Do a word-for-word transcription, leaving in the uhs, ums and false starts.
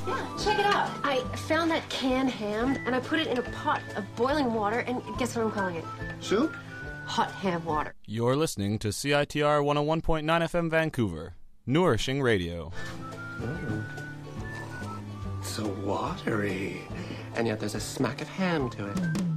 Yeah, check it out. I found that canned ham, and I put it in a pot of boiling water, and guess what I'm calling it? Soup? Hot ham water. You're listening to C I T R one oh one point nine F M Vancouver, Nourishing Radio. Mm. So watery, and yet there's a smack of ham to it.